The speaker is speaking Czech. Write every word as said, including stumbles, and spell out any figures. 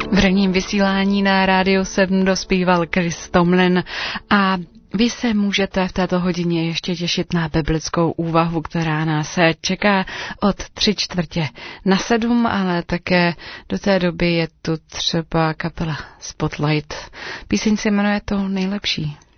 V ranním vysílání na Rádiu sedm dospíval Chris Tomlin a vy se můžete v této hodině ještě těšit na biblickou úvahu, která nás čeká od tři čtvrtě na sedm, ale také do té doby je tu třeba kapela Spotlight. Píseň se jmenuje To nejlepší.